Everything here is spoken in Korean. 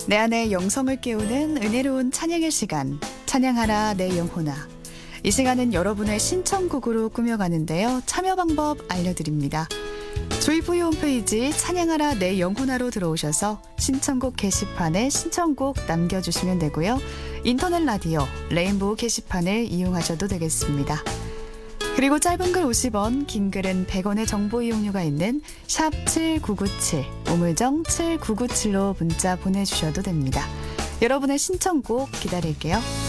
내 안에 영성을 깨우는 은혜로운 찬양의 시간, 찬양하라 내 영혼아. 이 시간은 여러분의 신청곡으로 꾸며가는데요. 참여 방법 알려드립니다. 조이프의 홈페이지 찬양하라 내 영혼아로 들어오셔서 신청곡 게시판에 신청곡 남겨주시면 되고요. 인터넷 라디오 레인보우 게시판을 이용하셔도 되겠습니다. 그리고 짧은 글 50원, 긴 글은 100원의 정보 이용료가 있는 샵 7997, 우물정 7997로 문자 보내주셔도 됩니다. 여러분의 신청곡 기다릴게요.